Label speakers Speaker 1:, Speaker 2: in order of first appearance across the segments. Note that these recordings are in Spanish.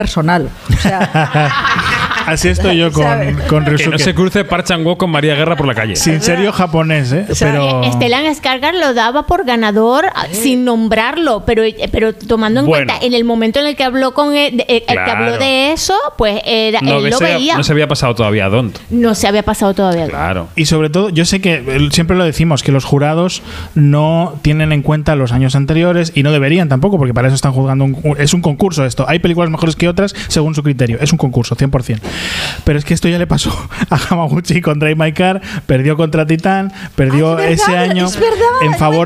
Speaker 1: personal. O sea,
Speaker 2: así estoy yo con Ryusuke.
Speaker 3: Que no se cruce Park Chan-wook con María Guerra por la calle.
Speaker 2: Sin serio japonés, ¿eh?
Speaker 1: O sea,
Speaker 2: pero...
Speaker 4: Stellan Skarsgård lo daba por ganador sin nombrarlo, pero tomando en cuenta en el momento en el que habló con él, que habló de eso, pues él lo veía.
Speaker 3: No se había pasado todavía a Don't.
Speaker 4: No se había pasado todavía.
Speaker 3: Claro.
Speaker 2: Y sobre todo, yo sé que siempre lo decimos, que los jurados no tienen en cuenta los años anteriores y no deberían tampoco, porque para eso están juzgando. Es un concurso esto. Hay películas mejores que otras según su criterio. Es un concurso, 100%. Pero es que esto ya le pasó a Hamaguchi con Drive My Car, perdió contra Titán, perdió ese año en favor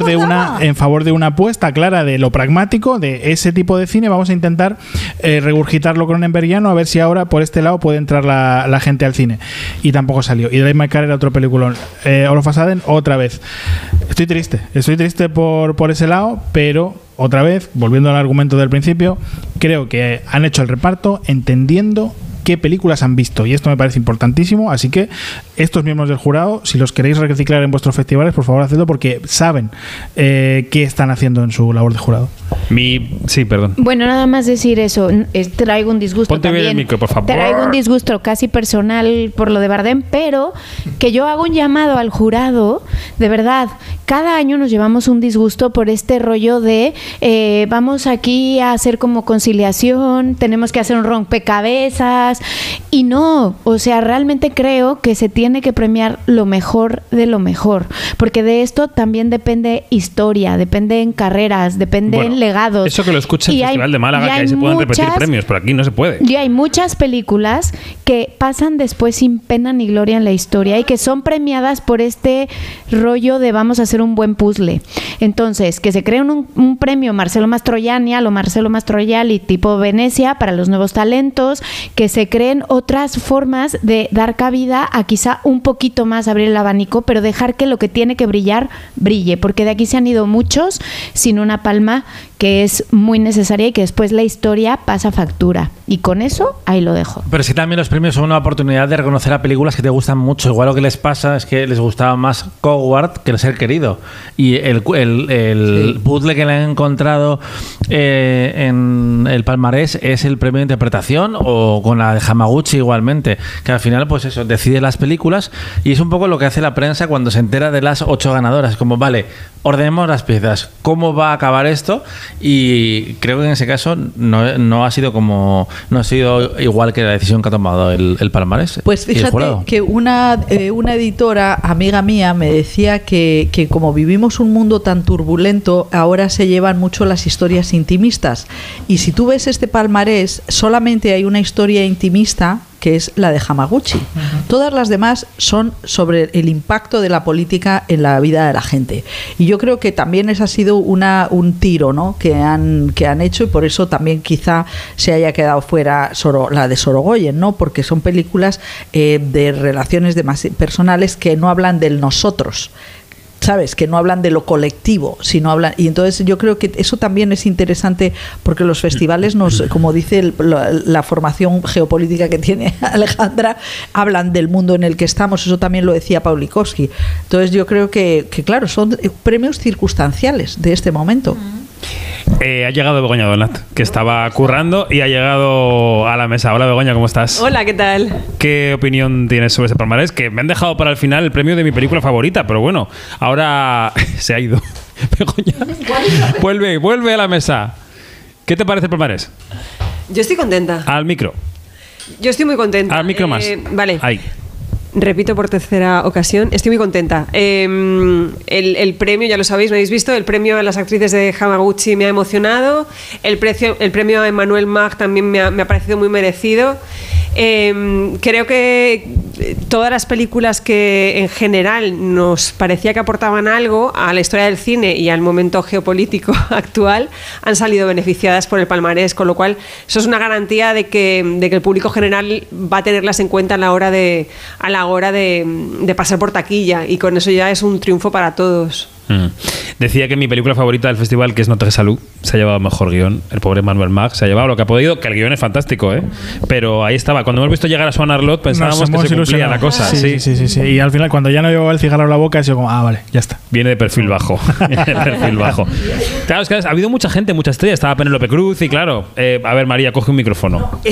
Speaker 2: de una apuesta clara de lo pragmático, de ese tipo de cine. Vamos a intentar regurgitarlo cronenbergiano, a ver si ahora por este lado puede entrar la gente al cine. Y tampoco salió. Y Drive My Car era otro peliculón. All of a Sudden, otra vez. Estoy triste por ese lado, pero otra vez, volviendo al argumento del principio, creo que han hecho el reparto entendiendo qué películas han visto, y esto me parece importantísimo. Así que estos miembros del jurado, si los queréis reciclar en vuestros festivales, por favor hacedlo, porque saben qué están haciendo en su labor de jurado.
Speaker 3: Sí, perdón.
Speaker 4: Bueno, nada más decir eso. Traigo un disgusto.
Speaker 3: Ponte bien el micro, por favor.
Speaker 4: Traigo un disgusto casi personal por lo de Bardem, pero que yo hago un llamado al jurado. De verdad, cada año nos llevamos un disgusto por este rollo de vamos aquí a hacer como conciliación, tenemos que hacer un rompecabezas, y no, o sea, realmente creo que se tiene que premiar lo mejor de lo mejor, porque de esto también depende historia, depende en carreras, depende en legados.
Speaker 3: Eso que lo escucha el Festival de Málaga, que ahí se pueden repetir premios, pero aquí no se puede.
Speaker 4: Y hay muchas películas que pasan después sin pena ni gloria en la historia y que son premiadas por este rollo de vamos a hacer un buen puzzle. Entonces, que se cree un premio Marcelo Mastroianni o Marcelo Mastroianni tipo Venecia para los nuevos talentos, que se creen otras formas de dar cabida a quizá un poquito más abrir el abanico, pero dejar que lo que tiene que brillar, brille, porque de aquí se han ido muchos sin una palma que es muy necesaria y que después la historia pasa factura. Y con eso, ahí lo dejo.
Speaker 5: Pero sí, también los premios son una oportunidad de reconocer a películas que te gustan mucho. Igual lo que les pasa es que les gustaba más Coward que El Ser Querido. Y el puzzle que le han encontrado en el palmarés es el premio de interpretación, o con la de Hamaguchi igualmente, que al final pues eso, decide las películas, y es un poco lo que hace la prensa cuando se entera de las 8 ganadoras. Como, vale, ordenemos las piezas, ¿cómo va a acabar esto? Y creo que en ese caso no ha sido igual que la decisión que ha tomado el palmarés.
Speaker 1: Pues fíjate que una editora amiga mía me decía que como vivimos un mundo tan turbulento, ahora se llevan mucho las historias intimistas, y si tú ves este palmarés, solamente hay una historia intimista, que es la de Hamaguchi. Todas las demás son sobre el impacto de la política en la vida de la gente. Y yo creo que también ese ha sido un tiro, ¿no?, que han hecho, y por eso también quizá se haya quedado fuera la de Sorogoyen, ¿no?, porque son películas de relaciones personales que no hablan del nosotros, ¿sabes? Que no hablan de lo colectivo, sino hablan. Y entonces yo creo que eso también es interesante, porque los festivales como dice la formación geopolítica que tiene Alejandra, hablan del mundo en el que estamos. Eso también lo decía Pawlikowski. Entonces yo creo que claro, son premios circunstanciales de este momento.
Speaker 3: Ha llegado Begoña Donat, que estaba currando y ha llegado a la mesa. Hola Begoña, ¿cómo estás?
Speaker 6: Hola, ¿qué tal?
Speaker 3: ¿Qué opinión tienes sobre ese palmarés? Que me han dejado para el final el premio de mi película favorita, pero bueno, ahora se ha ido. Begoña, vuelve a la mesa. ¿Qué te parece el palmarés?
Speaker 6: Yo estoy contenta.
Speaker 3: Al micro.
Speaker 6: Yo estoy muy contenta.
Speaker 3: Al micro más.
Speaker 6: Vale.
Speaker 3: Ahí.
Speaker 6: Repito por tercera ocasión, estoy muy contenta. El premio, ya lo sabéis, ¿me habéis visto? El premio a las actrices de Hamaguchi me ha emocionado. El premio a Emmanuel Mag también me ha parecido muy merecido. Creo que todas las películas que en general nos parecía que aportaban algo a la historia del cine y al momento geopolítico actual han salido beneficiadas por el palmarés, con lo cual eso es una garantía de que el público general va a tenerlas en cuenta a la hora de pasar por taquilla, y con eso ya es un triunfo para todos.
Speaker 3: Decía que mi película favorita del festival, que es Notre Salud, se ha llevado mejor guión. El pobre Manuel Mag se ha llevado lo que ha podido, que el guión es fantástico, pero ahí estaba. Cuando hemos visto llegar a Swan Arlott pensábamos que se cumplía la cosa.
Speaker 2: Sí. Y al final, cuando ya no llevaba el cigarro a la boca, he sido como, vale, ya está.
Speaker 3: Viene de perfil bajo. Claro, es que ha habido mucha gente, mucha estrella. Estaba Penélope Cruz y claro, a ver, María, coge un micrófono.